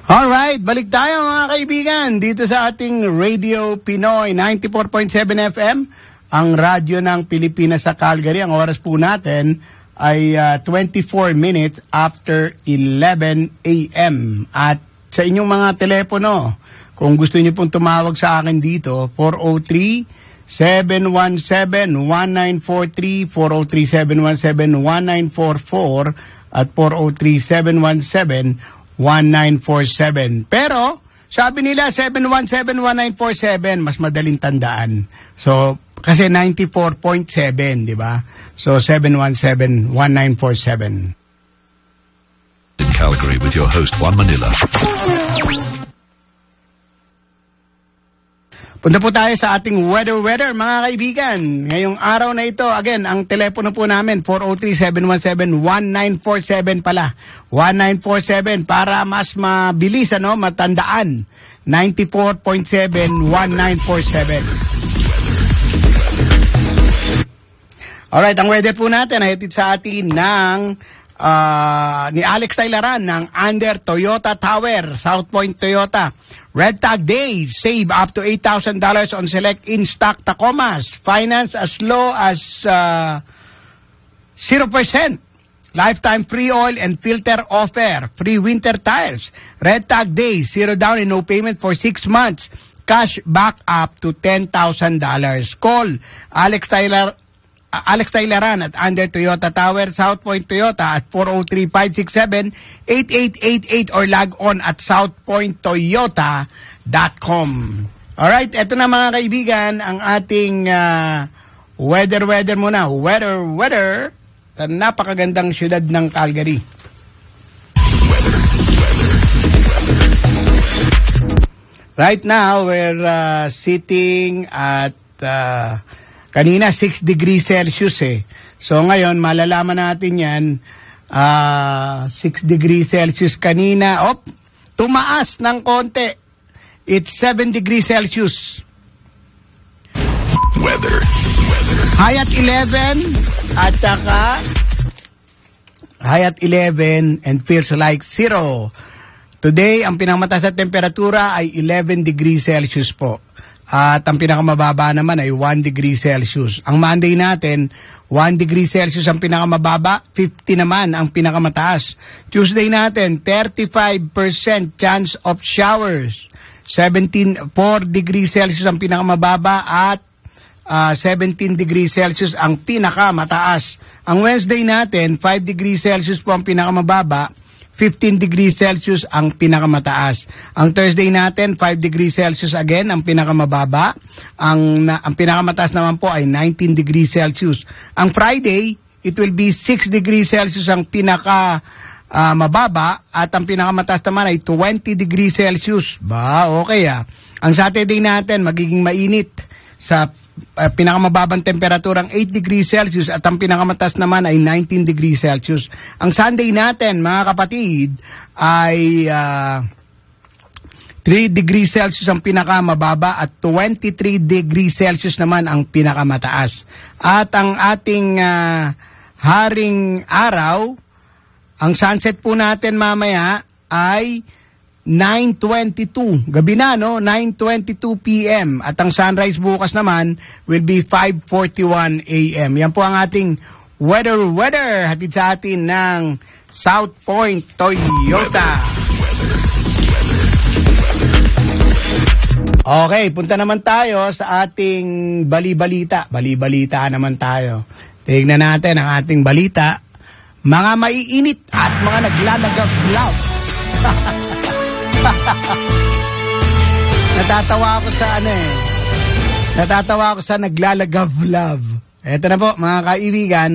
Alright, balik tayo mga kaibigan dito sa ating Radio Pinoy 94.7 FM, ang radyo ng Pilipinas sa Calgary. Ang oras po natin ay 24 minutes after 11 a.m. At sa inyong mga telepono, kung gusto niyo pong tumawag sa akin dito, 403-717-1943, 403-717-1944, at 403-717-1947. Pero, sabi nila 717-1947, mas madaling tandaan. So, kasi 94.7, di ba? So, 717-1947. In Calgary with your host, Juan Manila. Punta po tayo sa ating weather, mga kaibigan. Ngayong araw na ito, again, ang telepono po namin, 403-717-1947 pala. 1947 para mas mabilis, matandaan. 94.7-1947. Alright, ang weather po natin ay hatid sa atin ng ni Alex Tailaran ng Under Toyota Tower, South Point Toyota. Red Tag Days, save up to $8,000 on select in-stock Tacomas. Finance as low as 0%. Lifetime free oil and filter offer. Free winter tires. Red Tag Days, 0 down and no payment for 6 months. Cash back up to $10,000. Call Alex Tailaran at Under Toyota Tower, South Point Toyota at 403-567-8888 or log on at southpointtoyota.com. Alright, eto na mga kaibigan, ang ating weather muna. Weather sa napakagandang syudad ng Calgary. Right now, we're sitting at kanina 6 degrees Celsius So ngayon, malalaman natin yan, 6 degrees Celsius kanina. Tumaas ng konti. It's 7 degrees Celsius. Weather. High at 11 at saka high at 11 and feels like 0. Today, ang pinakamataas na temperatura ay 11 degrees Celsius po. At ang pinakamababa naman ay 1 degree Celsius. Ang Monday natin, 1 degree Celsius ang pinakamababa, 50 naman ang pinakamataas. Tuesday natin, 35% chance of showers. 4 degrees Celsius ang pinakamababa at 17 degrees Celsius ang pinakamataas. Ang Wednesday natin, 5 degrees Celsius po ang pinakamababa, 15 degrees Celsius ang pinakamataas. Ang Thursday natin, 5 degrees Celsius again ang pinakamababa. Ang pinakamataas naman po ay 19 degrees Celsius. Ang Friday, it will be 6 degrees Celsius ang pinakamababa at ang pinakamataas naman ay 20 degrees Celsius. Okay Ang Saturday natin, magiging mainit sa pinakamababang temperaturang 8 degrees Celsius at ang pinakamataas naman ay 19 degrees Celsius. Ang Sunday natin, mga kapatid, ay 3 degrees Celsius ang pinakamababa at 23 degrees Celsius naman ang pinakamataas. At ang ating haring araw, ang sunset po natin mamaya ay 9:22. Gabi na, 9:22 p.m. At ang sunrise bukas naman will be 5:41 a.m. Yan po ang ating weather. Hatid sa atin ng South Point Toyota. Okay, punta naman tayo sa ating bali-balita. Bali-balita naman tayo. Tignan natin ang ating balita. Mga maiinit at mga naglalagaw. Natatawa ako sa naglalagav love. Eto na po mga kaibigan.